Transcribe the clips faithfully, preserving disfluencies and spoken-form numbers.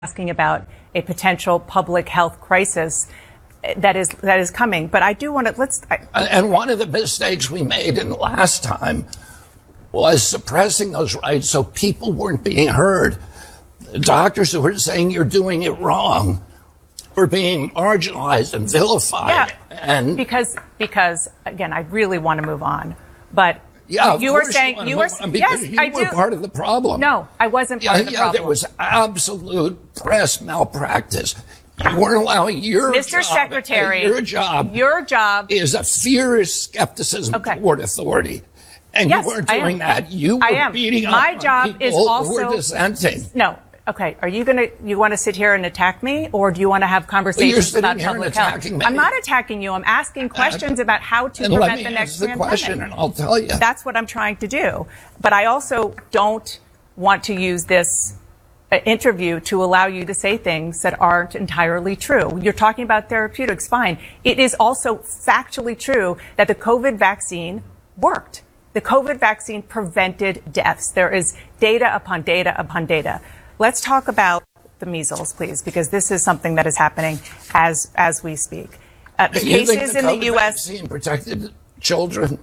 asking about a potential public health crisis that is that is coming. But I do want to let's. I, and one of the mistakes we made in the last time was suppressing those rights so people weren't being heard. The doctors who were saying you're doing it wrong were being marginalized and vilified. Yeah, and because because again, I really want to move on, but. Yeah, you were saying you, you were yes, you I were do. part of the problem. No, I wasn't part yeah, of the yeah, problem. There was absolute press malpractice. You weren't allowing your Mister job, Secretary, your job, your job is a fierce skepticism okay. toward authority, and yes, you weren't doing that. You were I am. beating up My on job people is also who were dissenting. No. Okay, are you going to, you want to sit here and attack me, or do you want to have conversations well, about public health? Me. I'm not attacking you. I'm asking questions uh, about how to and prevent let me the next the pandemic. question, and I'll tell you. That's what I'm trying to do. But I also don't want to use this uh, interview to allow you to say things that aren't entirely true. You're talking about therapeutics, fine. It is also factually true that the COVID vaccine worked. The COVID vaccine prevented deaths. There is data upon data upon data. Let's talk about the measles, please, because this is something that is happening as as we speak. Uh, the you cases think the in COVID the U S vaccine protected children.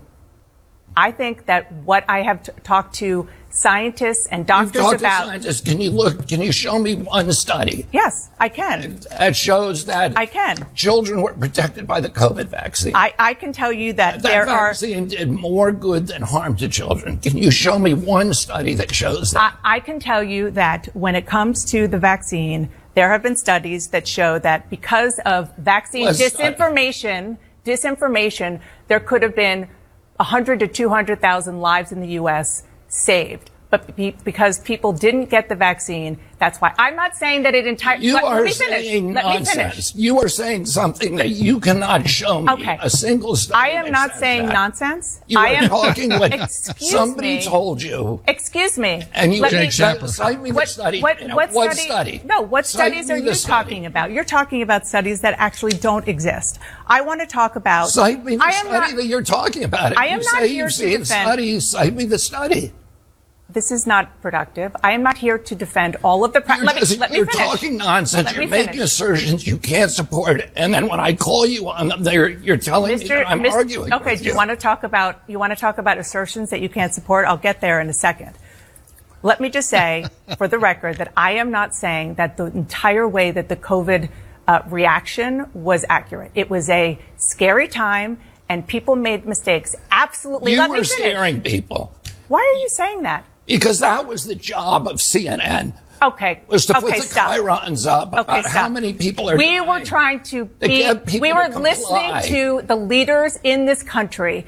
I think that what I have t- talked to scientists and doctors You've talked about. To scientists. Can you look? Can you show me one study? Yes, I can. That shows that I can. Children were protected by the COVID vaccine. I, I can tell you that, that there vaccine are. did more good than harm to children. Can you show me one study that shows that? I, I can tell you that when it comes to the vaccine, there have been studies that show that because of vaccine Let's disinformation, study. disinformation, there could have been one hundred to two hundred thousand lives in the U S saved. But be, because people didn't get the vaccine, that's why. I'm not saying that it entirely. You let, are let me saying finish. Let nonsense. me finish. You are saying something that you cannot show me. Okay. A single study. I am not saying that. nonsense. You I are am talking what excuse somebody me. told you. Excuse me. And you Let me, cite me the what, study. What, you know, what, what study, study? No, what Cite studies are the you study. talking about? You're talking about studies that actually don't exist. I want to talk about. Cite me the I am study not, that you're talking about. If I am you not say here you've to seen defend. studies, cite me the study. This is not productive. I am not here to defend all of the. Pra- You're, let me, just, let me you're finish. talking nonsense. Let you're me making finish. assertions you can't support, and then when I call you on them, you're, you're telling Mister me that I'm Mister arguing. Okay, with do you, you want to talk about you want to talk about assertions that you can't support? I'll get there in a second. Let me just say, for the record, that I am not saying that the entire way that the COVID uh, reaction was accurate. It was a scary time, and people made mistakes. Absolutely. You Let were me finish. scaring people. Why are you saying that? Because that was the job of C N N. Okay. Was to okay, put the stop. chyrons up Okay, about stop. how many people are We dying. were trying to To be, get people we were to listening comply. to the leaders in this country.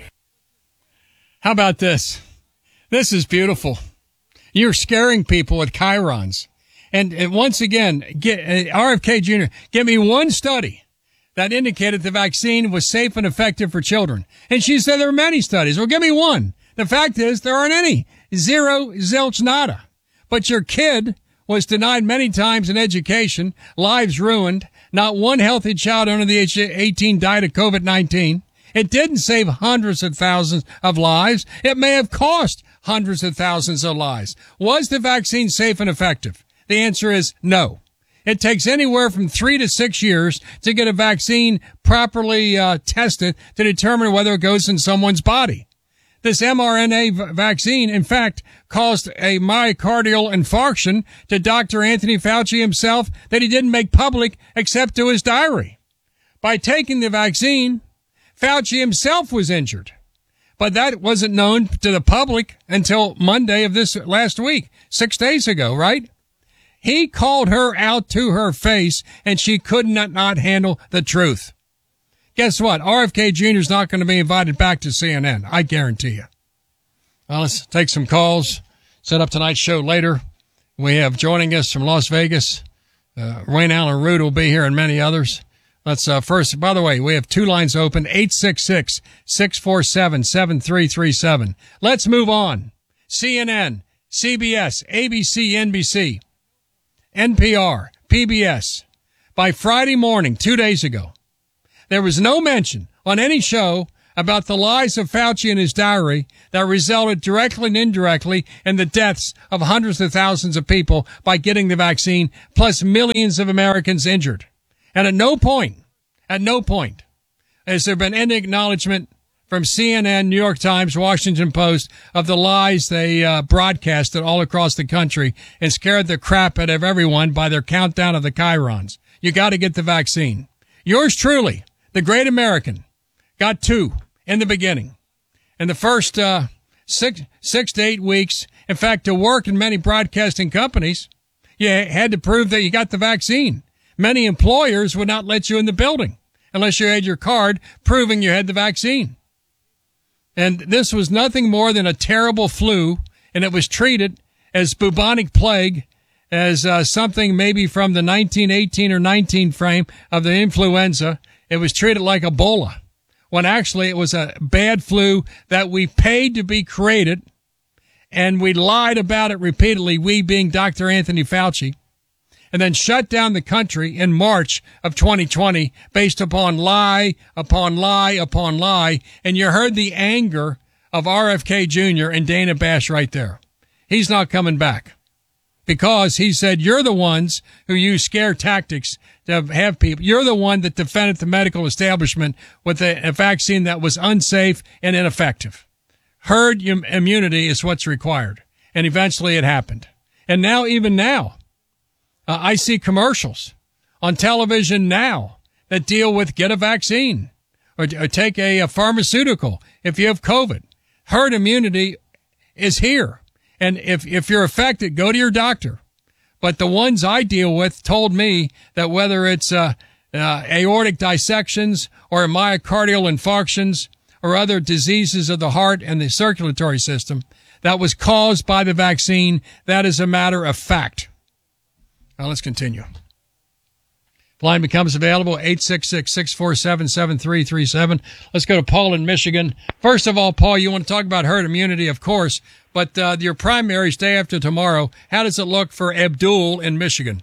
How about this? This is beautiful. You're scaring people with chyrons. And, and once again, get, uh, R F K Junior, give me one study that indicated the vaccine was safe and effective for children. And she said there are many studies. Well, give me one. The fact is there aren't any. Zero, zilch, nada. But your kid was denied many times an education, lives ruined. Not one healthy child under the age of eighteen died of COVID nineteen. It didn't save hundreds of thousands of lives. It may have cost hundreds of thousands of lives. Was the vaccine safe and effective? The answer is no. It takes anywhere from three to six years to get a vaccine properly uh, tested to determine whether it goes in someone's body. This mRNA v- vaccine, in fact, caused a myocardial infarction to Doctor Anthony Fauci himself that he didn't make public except to his diary. By taking the vaccine, Fauci himself was injured. But that wasn't known to the public until Monday of this last week, six days ago, right? He called her out to her face, and she could not, not handle the truth. Guess what? R F K Junior is not going to be invited back to C N N. I guarantee you. Well, let's take some calls. Set up tonight's show later. We have joining us from Las Vegas. Uh, Wayne Allen Root will be here and many others. Let's uh, first, by the way, we have two lines open, eight six six, six four seven, seven three three seven. Let's move on. C N N, C B S, A B C, N B C, N P R, P B S. By Friday morning, two days ago, there was no mention on any show about the lies of Fauci in his diary that resulted directly and indirectly in the deaths of hundreds of thousands of people by getting the vaccine, plus millions of Americans injured. And at no point, at no point has there been any acknowledgement from C N N, New York Times, Washington Post of the lies they uh, broadcasted all across the country and scared the crap out of everyone by their countdown of the chyrons. You got to get the vaccine. Yours truly, the great American, got two in the beginning. In the first uh, six, six to eight weeks, in fact, to work in many broadcasting companies, you had to prove that you got the vaccine. Many employers would not let you in the building unless you had your card proving you had the vaccine. And this was nothing more than a terrible flu, and it was treated as bubonic plague, as uh, something maybe from the nineteen eighteen or nineteen frame of the influenza. It was treated like Ebola, when actually it was a bad flu that we paid to be created, and we lied about it repeatedly, we being Doctor Anthony Fauci, and then shut down the country in March of twenty twenty based upon lie upon lie upon lie. And you heard the anger of R F K Junior and Dana Bash right there. He's not coming back because he said, you're the ones who use scare tactics to have people. You're the one that defended the medical establishment with a, a vaccine that was unsafe and ineffective. Herd immunity is what's required. And eventually it happened. And now, even now, Uh, I see commercials on television now that deal with get a vaccine or, or take a, a pharmaceutical if you have COVID. Herd immunity is here. And if, if you're affected, go to your doctor. But the ones I deal with told me that whether it's uh, uh, aortic dissections or myocardial infarctions or other diseases of the heart and the circulatory system that was caused by the vaccine, that is a matter of fact. Now let's continue. Line becomes available, eight six six, six four seven, seven three three seven. Let's go to Paul in Michigan. First of all, Paul, you want to talk about herd immunity, of course, but uh, your primaries day after tomorrow, how does it look for Abdul in Michigan?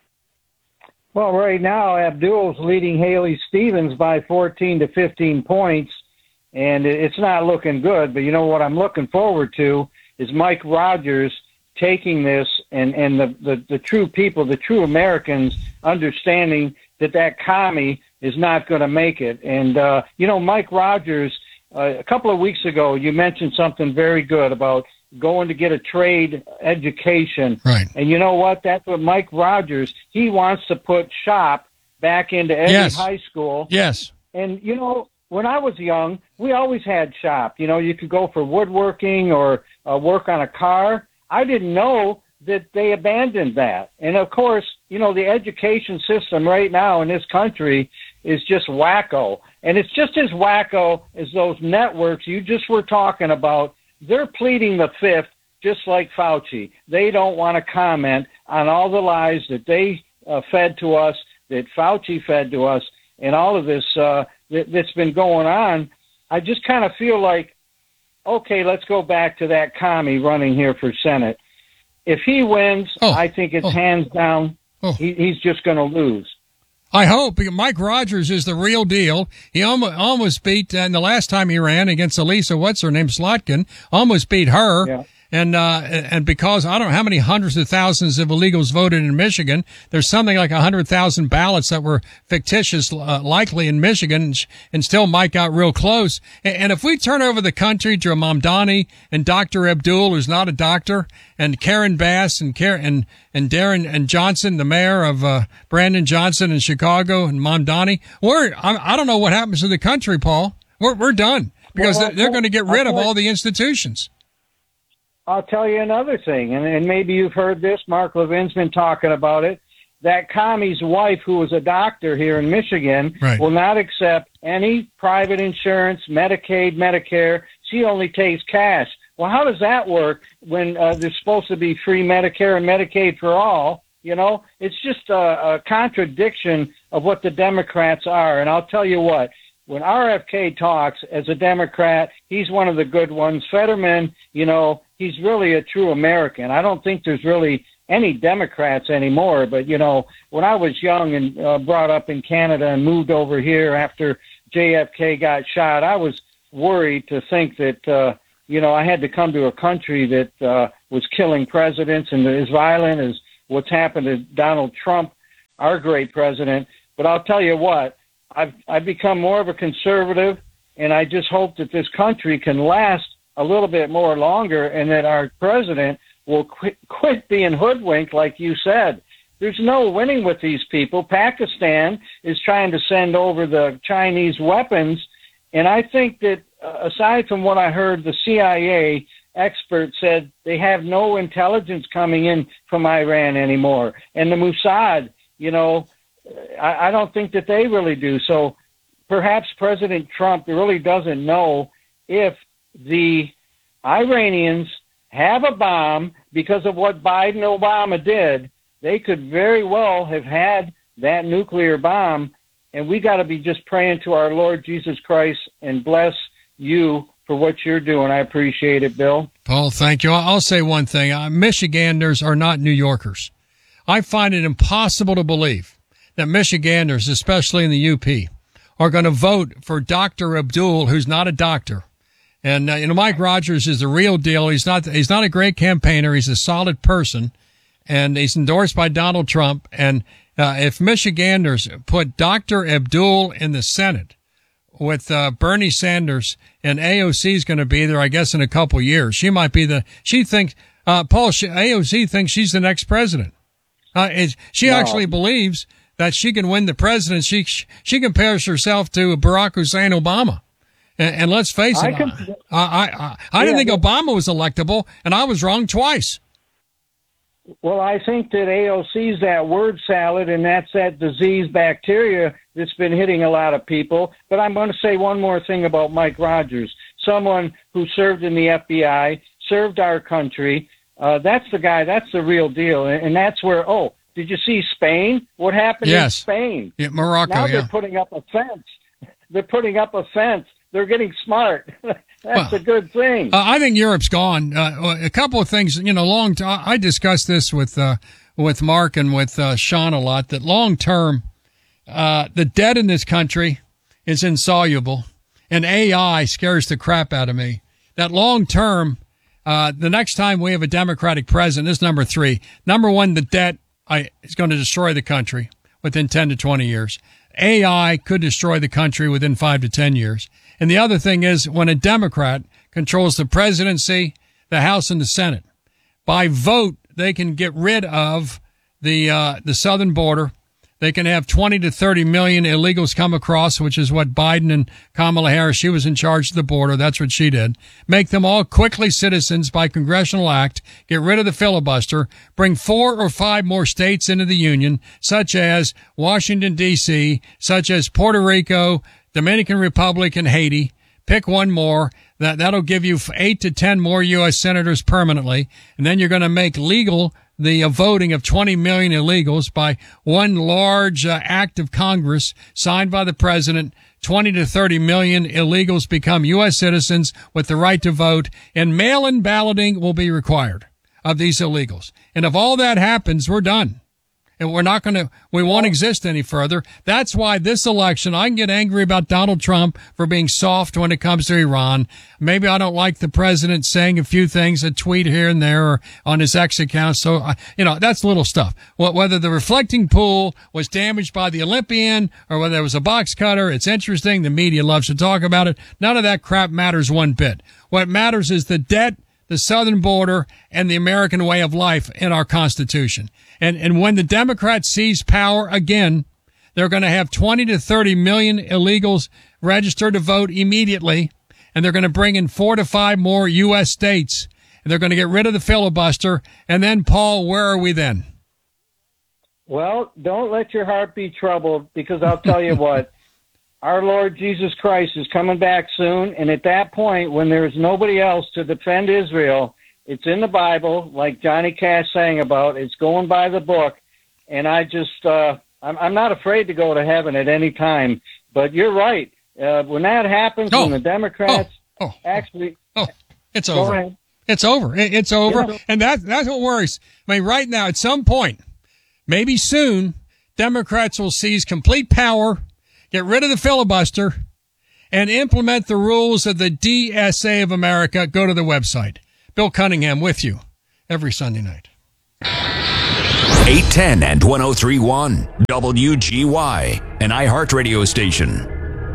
Well, right now, Abdul's leading Haley Stevens by fourteen to fifteen points, and it's not looking good. But you know what I'm looking forward to is Mike Rogers taking this and, and the, the, the true people, the true Americans, understanding that that commie is not going to make it. And, uh, you know, Mike Rogers, uh, a couple of weeks ago, you mentioned something very good about going to get a trade education. Right. And you know what? That's what Mike Rogers, he wants to put shop back into every Yes. high school. Yes. And, you know, when I was young, we always had shop. You know, you could go for woodworking or uh, work on a car. I didn't know that they abandoned that. And, of course, you know, the education system right now in this country is just wacko. And it's just as wacko as those networks you just were talking about. They're pleading the fifth, just like Fauci. They don't want to comment on all the lies that they uh, fed to us, that Fauci fed to us, and all of this uh, that, that's been going on. I just kind of feel like, okay, let's go back to that commie running here for Senate. If he wins, oh, I think it's oh, hands down. Oh. He, he's just going to lose. I hope. Mike Rogers is the real deal. He almost, almost beat, and the last time he ran against Elisa, what's her name, Slotkin, almost beat her. Yeah. And, uh, and because I don't know how many hundreds of thousands of illegals voted in Michigan, there's something like a hundred thousand ballots that were fictitious, uh, likely in Michigan, and, and still Mike got real close. And, and if we turn over the country to Mamdani and Doctor Abdul, who's not a doctor, and Karen Bass and Karen, and, and Darren and Johnson, the mayor of, uh, Brandon Johnson in Chicago, and Mamdani, we're, I, I don't know what happens to the country, Paul. We're, we're done because well, they're, they're going to get rid of all the institutions. I'll tell you another thing, and, and maybe you've heard this. Mark Levin's been talking about it. That commie's wife, who was a doctor here in Michigan, right. will not accept any private insurance, Medicaid, Medicare. She only takes cash. Well, how does that work when uh, there's supposed to be free Medicare and Medicaid for all? You know, it's just a, a contradiction of what the Democrats are. And I'll tell you what. When R F K talks as a Democrat, he's one of the good ones. Fetterman, you know, he's really a true American. I don't think there's really any Democrats anymore. But, you know, when I was young and uh, brought up in Canada and moved over here after J F K got shot, I was worried to think that, uh, you know, I had to come to a country that uh, was killing presidents and as violent as what's happened to Donald Trump, our great president. But I'll tell you what, I've, I've become more of a conservative, and I just hope that this country can last a little bit more longer and that our president will quit, quit being hoodwinked, like you said. There's no winning with these people. Pakistan is trying to send over the Chinese weapons, and I think that uh, aside from what I heard, the C I A expert said they have no intelligence coming in from Iran anymore. And the Mossad, you know, I, I don't think that they really do. So perhaps President Trump really doesn't know if the Iranians have a bomb because of what Biden Obama did. They could very well have had that nuclear bomb, and we got to be just praying to our Lord Jesus Christ and bless you for what you're doing. I appreciate it, Bill. Paul, thank you. I'll say one thing. Uh, Michiganders are not New Yorkers. I find it impossible to believe that Michiganders, especially in the U P, are going to vote for Doctor Abdul, who's not a doctor. And, uh, you know, Mike Rogers is the real deal. He's not, he's not a great campaigner. He's a solid person, and he's endorsed by Donald Trump. And, uh, if Michiganders put Doctor Abdul in the Senate with, uh, Bernie Sanders, and A O C is going to be there, I guess, in a couple years. She might be the, she thinks, uh, Paul, she, A O C thinks she's the next president. Uh, is, she no. actually believes that she can win the presidency. She, she compares herself to Barack Hussein Obama. And, and let's face it, I, can, I, I, I, I didn't yeah, think Obama was electable, and I was wrong twice. Well, I think that A O C is that word salad, and that's that disease bacteria that's been hitting a lot of people. But I'm going to say one more thing about Mike Rogers, someone who served in the F B I, served our country. Uh, that's the guy, that's the real deal. And, and that's where, oh, did you see Spain? What happened yes. in Spain? Yeah, Morocco, now yeah. they're putting up a fence. They're putting up a fence. They're getting smart. That's well, a good thing. Uh, I think Europe's gone. Uh, a couple of things, you know, long term, I discussed this with, uh, with Mark and with, uh, Sean a lot, that long term, uh, the debt in this country is insoluble, and A I scares the crap out of me. That long term, uh, the next time we have a Democratic president, this is number three. Number one, the debt I, is going to destroy the country within ten to twenty years. A I could destroy the country within five to ten years. And the other thing is, when a Democrat controls the presidency, the House, and the Senate, by vote, they can get rid of the, uh, the southern border. They can have twenty to thirty million illegals come across, which is what Biden and Kamala Harris, she was in charge of the border. That's what she did. Make them all quickly citizens by congressional act. Get rid of the filibuster. Bring four or five more states into the union, such as Washington, D C, such as Puerto Rico, Dominican Republic, and Haiti. Pick one more. That, that'll give you eight to ten more U S senators permanently. And then you're going to make legal the uh, voting of twenty million illegals by one large uh, act of Congress signed by the president. twenty to thirty million illegals become U S citizens with the right to vote, and mail-in balloting will be required of these illegals. And if all that happens, we're done. And we're not going to, we won't exist any further. That's why this election, I can get angry about Donald Trump for being soft when it comes to Iran. Maybe I don't like the president saying a few things, a tweet here and there or on his X account. So, uh, you know, that's little stuff. Whether the reflecting pool was damaged by the Olympian or whether it was a box cutter, it's interesting. The media loves to talk about it. None of that crap matters one bit. What matters is the debt, the southern border, and the American way of life in our Constitution. And, and when the Democrats seize power again, they're going to have twenty to thirty million illegals registered to vote immediately. And they're going to bring in four to five more U S states. And they're going to get rid of the filibuster. And then, Paul, where are we then? Well, don't let your heart be troubled, because I'll tell you what, our Lord Jesus Christ is coming back soon. And at that point, when there's nobody else to defend Israel, it's in the Bible, like Johnny Cash sang about. It's going by the book. And I just, uh, I'm, I'm not afraid to go to heaven at any time. But you're right. Uh, when that happens, oh, when the Democrats oh, oh, actually... Oh, it's go over. ahead. It's over. It, it's over. Yeah. And that, that's what worries. I mean, right now, at some point, maybe soon, Democrats will seize complete power, get rid of the filibuster, and implement the rules of the D S A of America, go to the website. Bill Cunningham with you every Sunday night. eight ten and one oh three point one W G Y, an iHeartRadio station.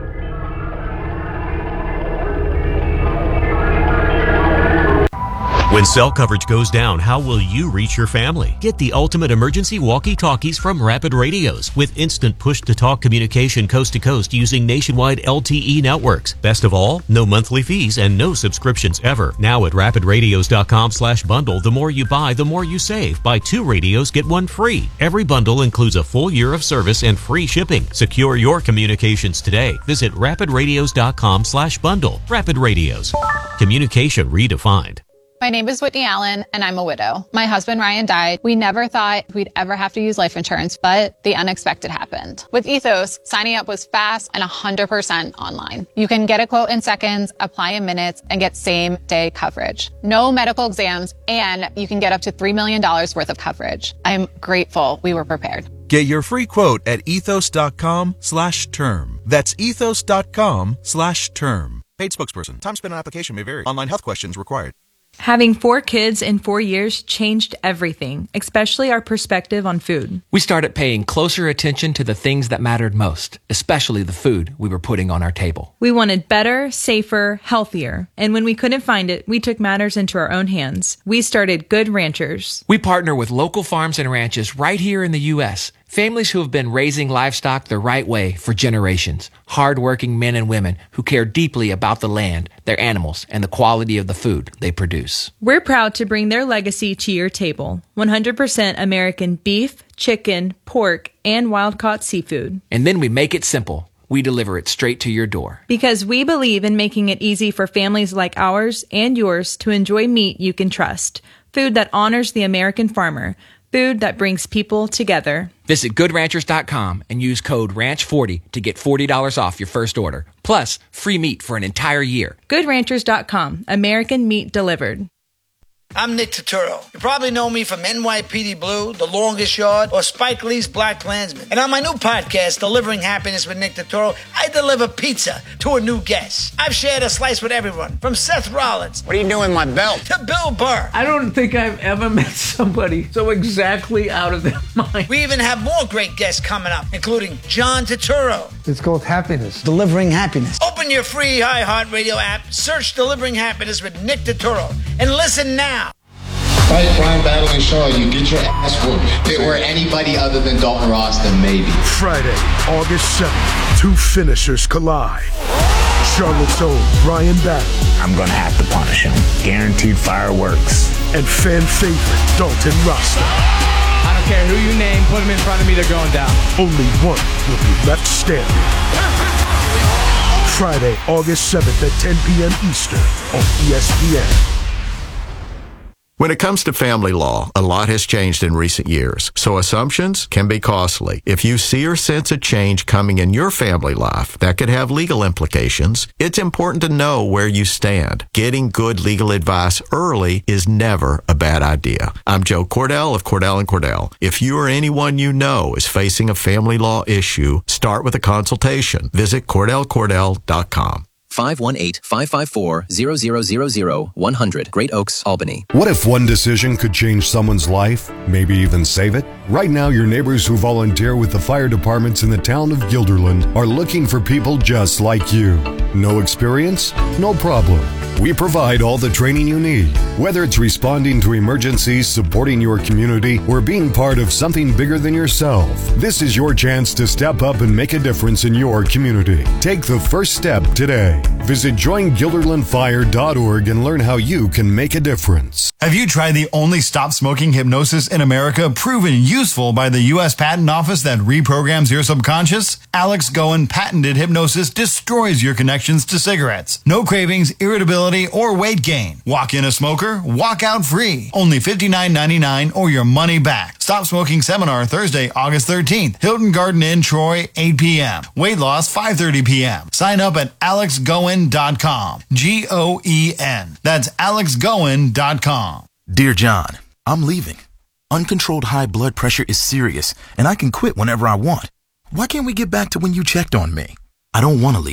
When cell coverage goes down, how will you reach your family? Get the ultimate emergency walkie-talkies from Rapid Radios with instant push-to-talk communication coast to coast using nationwide L T E networks. Best of all, no monthly fees and no subscriptions ever. Now at rapid radios dot com slash bundle, the more you buy, the more you save. Buy two radios, get one free. Every bundle includes a full year of service and free shipping. Secure your communications today. Visit rapid radios dot com slash bundle. Rapid Radios. Communication redefined. My name is Whitney Allen, and I'm a widow. My husband, Ryan, died. We never thought we'd ever have to use life insurance, but the unexpected happened. With Ethos, signing up was fast and one hundred percent online. You can get a quote in seconds, apply in minutes, and get same-day coverage. No medical exams, and you can get up to three million dollars worth of coverage. I'm grateful we were prepared. Get your free quote at ethos dot com slash term. That's ethos dot com slash term. Paid spokesperson. Time spent on application may vary. Online health questions required. Having four kids in four years changed everything, especially our perspective on food. We started paying closer attention to the things that mattered most, especially the food we were putting on our table. We wanted better, safer, healthier. And when we couldn't find it, we took matters into our own hands. We started Good Ranchers. We partner with local farms and ranches right here in the U S, families who have been raising livestock the right way for generations. Hard-working men and women who care deeply about the land, their animals, and the quality of the food they produce. We're proud to bring their legacy to your table. one hundred percent American beef, chicken, pork, and wild-caught seafood. And then we make it simple. We deliver it straight to your door. Because we believe in making it easy for families like ours and yours to enjoy meat you can trust. Food that honors the American farmer. Food that brings people together. Visit good ranchers dot com and use code ranch forty to get forty dollars off your first order. Plus, free meat for an entire year. good ranchers dot com. American meat delivered. I'm Nick Turturro. You probably know me from N Y P D Blue, The Longest Yard, or Spike Lee's Black Klansman. And on my new podcast, Delivering Happiness with Nick Turturro, I deliver pizza to a new guest. I've shared a slice with everyone, from Seth Rollins. What are you doing, my belt? To Bill Burr. I don't think I've ever met somebody so exactly out of their mind. We even have more great guests coming up, including John Turturro. It's called Happiness. Delivering Happiness. Open your free iHeartRadio app, search Delivering Happiness with Nick Turturro, and listen now. Fight Brian Battling Shaw, you get your ass whooped. If it were anybody other than Dalton Ross, then maybe. Friday, August seventh, two finishers collide. Charlotte's own Brian Battle. I'm gonna have to punish him. Guaranteed fireworks. And fan favorite Dalton Rasta. I don't care who you name, put him in front of me, they're going down. Only one will be left standing. Friday, August seventh at ten p.m. Eastern on E S P N. When it comes to family law, a lot has changed in recent years, so assumptions can be costly. If you see or sense a change coming in your family life that could have legal implications, it's important to know where you stand. Getting good legal advice early is never a bad idea. I'm Joe Cordell of Cordell and Cordell. If you or anyone you know is facing a family law issue, start with a consultation. Visit cordell cordell dot com. five one eight, five five four, zero zero zero zero, one hundred, Great Oaks, Albany. What if one decision could change someone's life, maybe even save it? Right now, your neighbors who volunteer with the fire departments in the town of Guilderland are looking for people just like you. No experience? No problem. We provide all the training you need. Whether it's responding to emergencies, supporting your community, or being part of something bigger than yourself, this is your chance to step up and make a difference in your community. Take the first step today. Visit join guilderland fire dot org and learn how you can make a difference. Have you tried the only stop smoking hypnosis in America proven useful by the U S Patent Office that reprograms your subconscious? Alex Goen patented hypnosis destroys your connections to cigarettes. No cravings, irritability, or weight gain. Walk in a smoker, walk out free. Only fifty-nine ninety-nine or your money back. Stop Smoking Seminar Thursday, August thirteenth. Hilton Garden Inn, Troy, eight p.m. Weight loss, five thirty p.m. Sign up at alex goen dot com. G O E N. That's alex goen dot com. Dear John, I'm leaving. Uncontrolled high blood pressure is serious, and I can quit whenever I want. Why can't we get back to when you checked on me? I don't want to leave.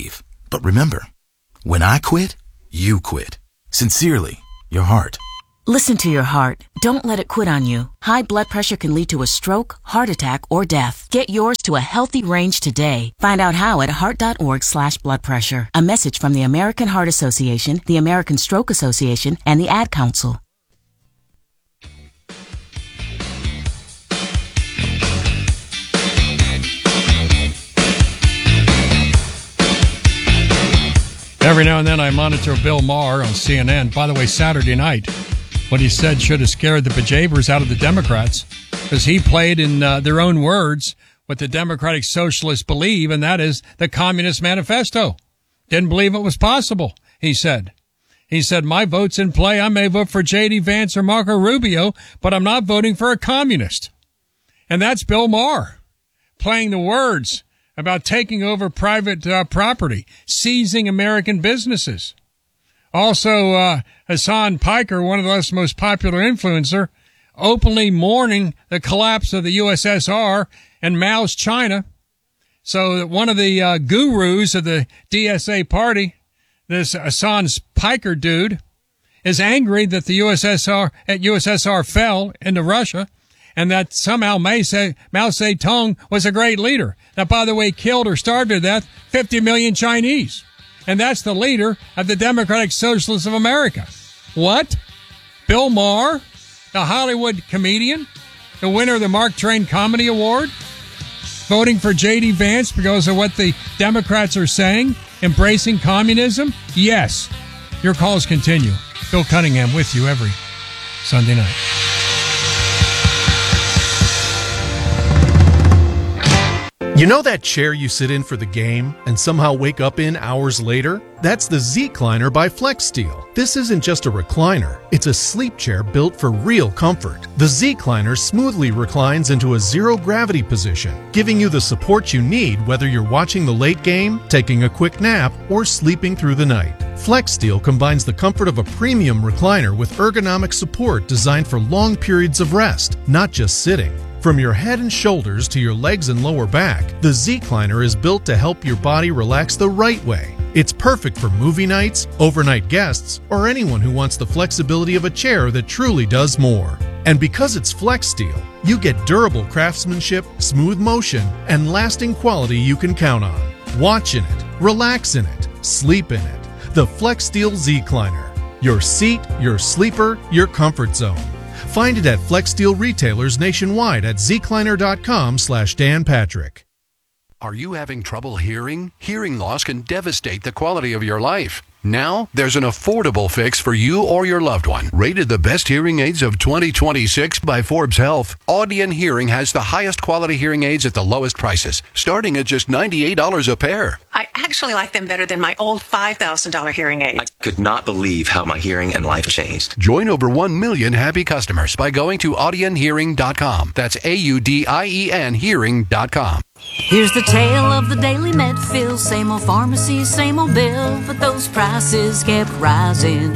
But remember, when I quit, you quit. Sincerely, your heart. Listen to your heart. Don't let it quit on you. High blood pressure can lead to a stroke, heart attack, or death. Get yours to a healthy range today. Find out how at heart.org slash blood pressure. A message from the American Heart Association, the American Stroke Association, and the Ad Council. Every now and then I monitor Bill Maher on C N N. By the way, Saturday night, what he said should have scared the bejeebers out of the Democrats, because he played in uh, their own words what the Democratic Socialists believe, and that is the Communist Manifesto. Didn't believe it was possible, he said. He said, my vote's in play. I may vote for J D. Vance or Marco Rubio, but I'm not voting for a communist. And that's Bill Maher playing the words about taking over private uh, property, seizing American businesses. Also, uh, Hassan Piker, one of the most popular influencer, openly mourning the collapse of the U S S R and Mao's China. So one of the uh, gurus of the D S A party, this Hassan Piker dude, is angry that the U S S R at U S S R fell into Russia, and that somehow Mao Zedong was a great leader. That, by the way, killed or starved to death fifty million Chinese. And that's the leader of the Democratic Socialists of America. What? Bill Maher, the Hollywood comedian, the winner of the Mark Twain Comedy Award, voting for J D. Vance because of what the Democrats are saying, embracing communism? Yes. Your calls continue. Bill Cunningham with you every Sunday night. You know that chair you sit in for the game and somehow wake up in hours later? That's the Z-Cliner by FlexSteel. This isn't just a recliner, it's a sleep chair built for real comfort. The Z-Cliner smoothly reclines into a zero-gravity position, giving you the support you need whether you're watching the late game, taking a quick nap, or sleeping through the night. FlexSteel combines the comfort of a premium recliner with ergonomic support designed for long periods of rest, not just sitting. From your head and shoulders to your legs and lower back, the Z-Cliner is built to help your body relax the right way. It's perfect for movie nights, overnight guests, or anyone who wants the flexibility of a chair that truly does more. And because it's FlexSteel, you get durable craftsmanship, smooth motion, and lasting quality you can count on. Watch in it, relax in it, sleep in it. The FlexSteel Z-Cliner. Your seat, your sleeper, your comfort zone. Find it at FlexSteel retailers nationwide at zcliner.com slash Dan Patrick. Are you having trouble hearing? Hearing loss can devastate the quality of your life. Now, there's an affordable fix for you or your loved one. Rated the best hearing aids of twenty twenty-six by Forbes Health, Audion Hearing has the highest quality hearing aids at the lowest prices, starting at just ninety-eight dollars a pair. I actually like them better than my old five thousand dollars hearing aid. I could not believe how my hearing and life changed. Join over one million happy customers by going to audion hearing dot com. That's A U D I E N hearing dot com. Here's the tale of the daily Medfill. Same old pharmacy, same old bill, but those prices kept rising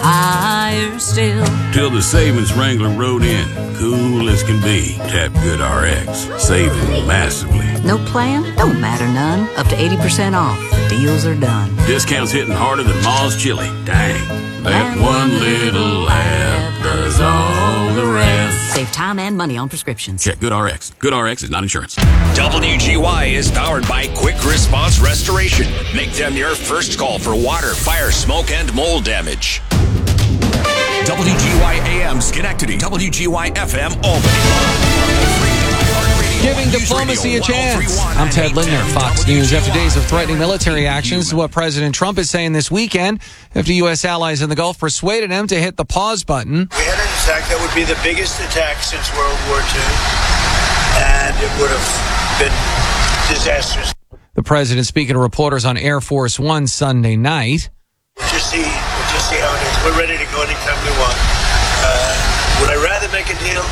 higher still. Till the savings wrangler rode in, cool as can be. Tap Good R X, saving massively. No plan? Don't matter none. Up to eighty percent off. The deals are done. Discounts hitting harder than Ma's chili. Dang. That one little app does all the rest. Save time and money on prescriptions. Check Good R X. Good R X is not insurance. W G Y is powered by Quick Response Restoration. Make them your first call for water, fire, smoke, and mold damage. W G Y A M Schenectady. W G Y F M Albany. Giving diplomacy a chance. I'm Ted Lindner, Fox News. After days of threatening military actions, this is what President Trump is saying this weekend after U S allies in the Gulf persuaded him to hit the pause button. We had an attack that would be the biggest attack since World War Two, and it would have been disastrous. The president speaking to reporters on Air Force One Sunday night. We'll just see, we'll just see how it is. We're ready to go anytime we want. Uh, would I rather make a deal?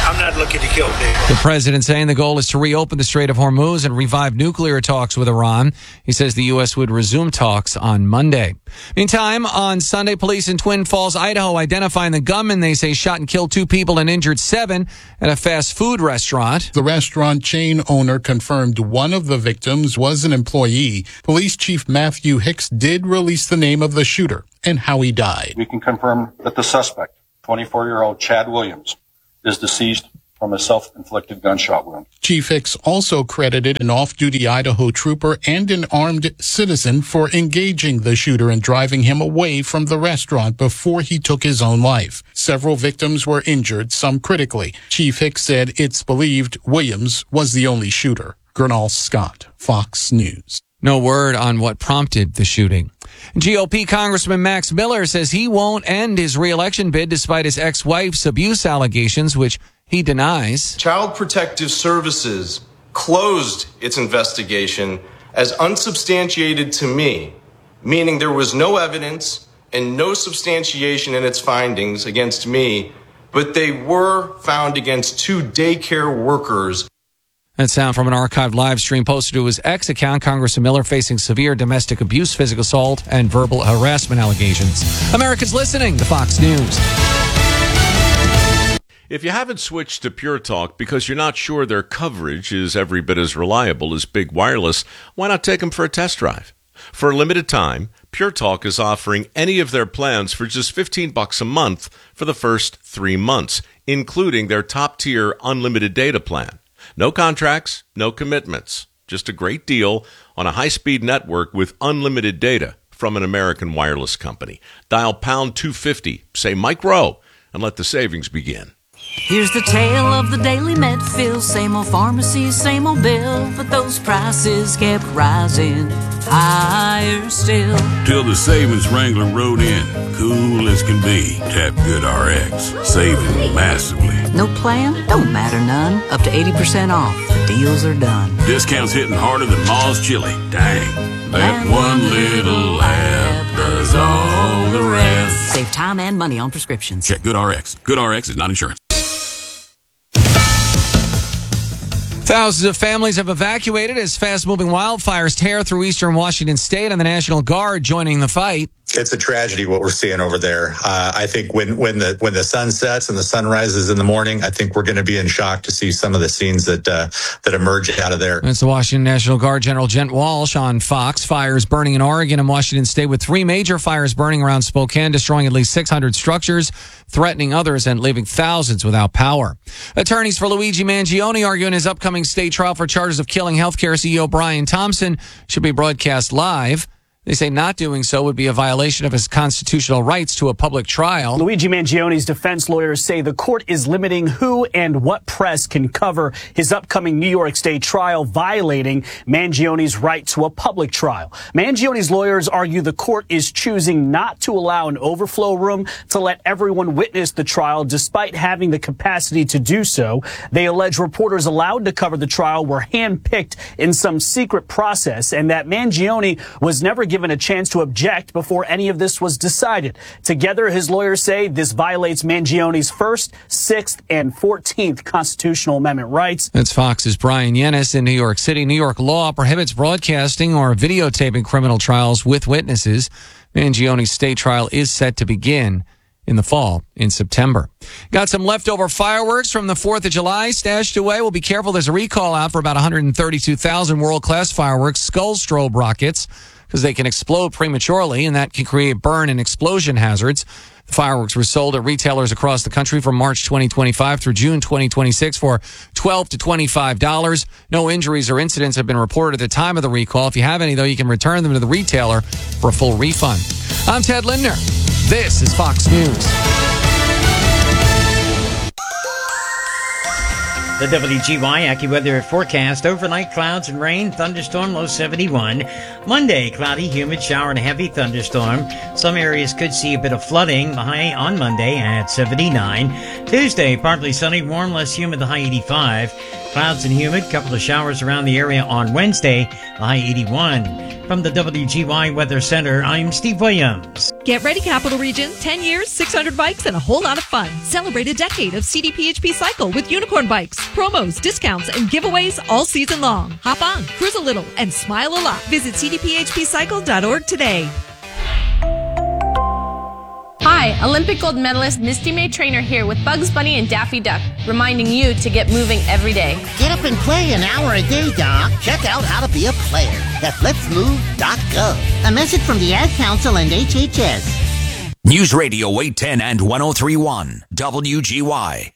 I'm not looking to kill people. The president saying the goal is to reopen the Strait of Hormuz and revive nuclear talks with Iran. He says the U S would resume talks on Monday. Meantime, on Sunday, police in Twin Falls, Idaho, identifying the gunman they say shot and killed two people and injured seven at a fast food restaurant. The restaurant chain owner confirmed one of the victims was an employee. Police Chief Matthew Hicks did release the name of the shooter and how he died. We can confirm that the suspect, twenty-four-year-old Chad Williams, is deceased from a self-inflicted gunshot wound. Chief Hicks also credited an off-duty Idaho trooper and an armed citizen for engaging the shooter and driving him away from the restaurant before he took his own life. Several victims were injured, some critically. Chief Hicks said it's believed Williams was the only shooter. Gernal Scott, Fox News. No word on what prompted the shooting. G O P Congressman Max Miller says he won't end his re-election bid despite his ex-wife's abuse allegations, which he denies. Child Protective Services closed its investigation as unsubstantiated to me, meaning there was no evidence and no substantiation in its findings against me, but they were found against two daycare workers. That sound from an archived live stream posted to his X account. Congressman Miller facing severe domestic abuse, physical assault, and verbal harassment allegations. America's listening to Fox News. If you haven't switched to Pure Talk because you're not sure their coverage is every bit as reliable as Big Wireless, why not take them for a test drive? For a limited time, Pure Talk is offering any of their plans for just fifteen bucks a month for the first three months, including their top-tier unlimited data plan. No contracts, no commitments. Just a great deal on a high-speed network with unlimited data from an American wireless company. Dial pound two fifty, say Mike Rowe, and let the savings begin. Here's the tale of the daily Medfield. Same old pharmacy, same old bill, but those prices kept rising higher still. Till the savings wrangler rode in, cool as can be. Tap Good R X, saving massively. No plan? Don't matter none. Up to eighty percent off. The deals are done. Discounts hitting harder than Ma's chili. Dang, that one little app does all the rest. Save time and money on prescriptions. Check Good R X. Good R X is not insurance. Thousands of families have evacuated as fast-moving wildfires tear through eastern Washington state, and the National Guard joining the fight. It's a tragedy what we're seeing over there. Uh, I think when, when the when the sun sets and the sun rises in the morning, I think we're going to be in shock to see some of the scenes that uh, that emerge out of there. That's the Washington National Guard General Gent Walsh on Fox. Fires burning in Oregon and Washington state, with three major fires burning around Spokane, destroying at least six hundred structures, threatening others, and leaving thousands without power. Attorneys for Luigi Mangione arguing his upcoming state trial for charges of killing healthcare C E O Brian Thompson should be broadcast live. They say not doing so would be a violation of his constitutional rights to a public trial. Luigi Mangione's defense lawyers say the court is limiting who and what press can cover his upcoming New York State trial, violating Mangione's right to a public trial. Mangione's lawyers argue the court is choosing not to allow an overflow room to let everyone witness the trial, despite having the capacity to do so. They allege reporters allowed to cover the trial were handpicked in some secret process, and that Mangione was never given given a chance to object before any of this was decided. Together, his lawyers say this violates Mangione's First, Sixth, and Fourteenth Constitutional Amendment rights. That's Fox's Brian Yennis in New York City. New York law prohibits broadcasting or videotaping criminal trials with witnesses. Mangione's state trial is set to begin in the fall, in September. Got some leftover fireworks from the fourth of July stashed away. We'll be careful. There's a recall out for about one hundred thirty-two thousand world-class fireworks, skull strobe rockets, because they can explode prematurely, and that can create burn and explosion hazards. The fireworks were sold at retailers across the country from March twenty twenty-five through June twenty twenty-six for twelve to twenty-five dollars. No injuries or incidents have been reported at the time of the recall. If you have any, though, you can return them to the retailer for a full refund. I'm Ted Lindner. This is Fox News. The W G Y AccuWeather forecast: overnight clouds and rain, thunderstorm, low seventy-one. Monday, cloudy, humid, shower, and a heavy thunderstorm. Some areas could see a bit of flooding. The high on Monday at seventy-nine. Tuesday, partly sunny, warm, less humid, the high eighty-five. Clouds and humid, couple of showers around the area on Wednesday, the high eighty-one. From the W G Y Weather Center, I'm Steve Williams. Get ready, Capital Region. ten years, six hundred bikes, and a whole lot of fun. Celebrate a decade of C D P H P Cycle with unicorn bikes, promos, discounts, and giveaways all season long. Hop on, cruise a little, and smile a lot. Visit c d p h p cycle dot org today. Hi, Olympic gold medalist Misty May Trainer here with Bugs Bunny and Daffy Duck, reminding you to get moving every day. Get up and play an hour a day, Doc. Check out how to be a player at lets move dot gov. A message from the Ad Council and H H S. News Radio eight ten and ten thirty-one, W G Y.